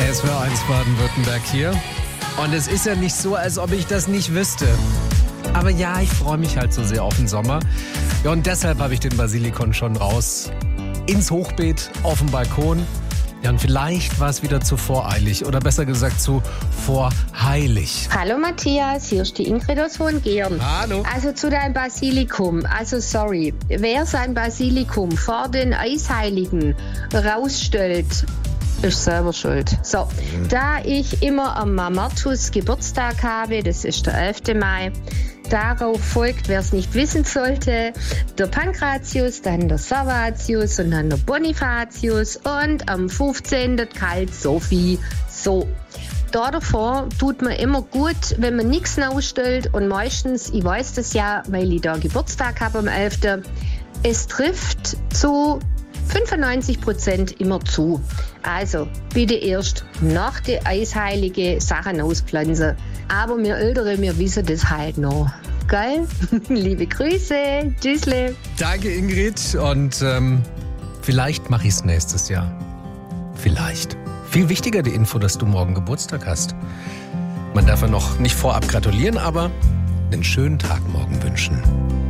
SWR1 Baden-Württemberg hier. Und es ist ja nicht so, als ob ich das nicht wüsste. Aber ja, ich freue mich halt so sehr auf den Sommer. Ja, und deshalb habe ich den Basilikon schon raus. Ins Hochbeet, auf dem Balkon. Ja, und vielleicht war es wieder zu voreilig. Oder besser gesagt zu vorheilig. Hallo Matthias, hier ist die Ingrid aus Hohengehren. Hallo. Also zu deinem Basilikum. Also sorry, wer sein Basilikum vor den Eisheiligen rausstellt, ist selber schuld. So, da ich immer am Martus Geburtstag habe, das ist der 11. Mai, darauf folgt, wer es nicht wissen sollte, der Pankratius, dann der Servatius und dann der Bonifatius und am 15. der Kalt Sophie. So. Da davor tut man immer gut, wenn man nichts ausstellt und meistens, ich weiß das ja, weil ich da Geburtstag habe am 11., es trifft zu 95% immer zu. Also bitte erst nach der Eisheilige Sachen auspflanzen. Aber wir Ältere, wir wissen das halt noch. Geil? Liebe Grüße. Tschüssle. Danke, Ingrid. Und vielleicht mache ich es nächstes Jahr. Vielleicht. Viel wichtiger die Info, dass du morgen Geburtstag hast. Man darf ja noch nicht vorab gratulieren, aber einen schönen Tag morgen wünschen.